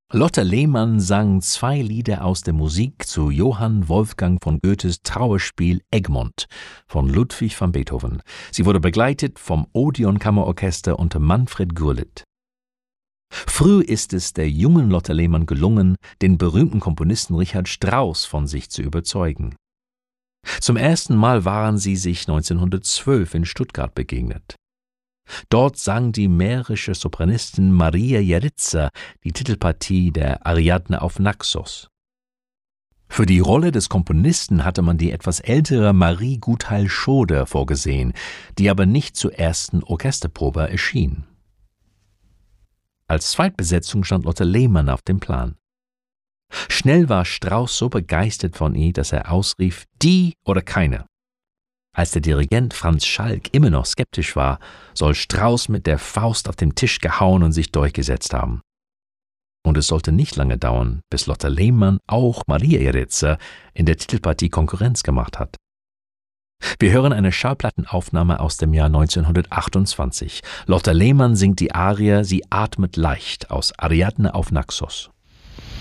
Lotte Lehmann sang 2 Lieder aus der Musik zu Johann Wolfgang von Goethes Trauerspiel Egmont von Ludwig van Beethoven. Sie wurde begleitet vom Odeon-Kammerorchester unter Manfred Gurlitt. Früh ist es der jungen Lotte Lehmann gelungen, den berühmten Komponisten Richard Strauss von sich zu überzeugen. Zum ersten Mal waren sie sich 1912 in Stuttgart begegnet. Dort sang die mährische Sopranistin Maria Jeritza die Titelpartie der Ariadne auf Naxos. Für die Rolle des Komponisten hatte man die etwas ältere Marie Gutheil-Schoder vorgesehen, die aber nicht zur ersten Orchesterprobe erschien. Als Zweitbesetzung stand Lotte Lehmann auf dem Plan. Schnell war Strauss so begeistert von ihr, dass er ausrief, die oder keine. Als der Dirigent Franz Schalk immer noch skeptisch war, soll Strauss mit der Faust auf den Tisch gehauen und sich durchgesetzt haben. Und es sollte nicht lange dauern, bis Lotte Lehmann auch Maria Jeritza in der Titelpartie Konkurrenz gemacht hat. Wir hören eine Schallplattenaufnahme aus dem Jahr 1928. Lotte Lehmann singt die Arie »Sie atmet leicht« aus Ariadne auf Naxos.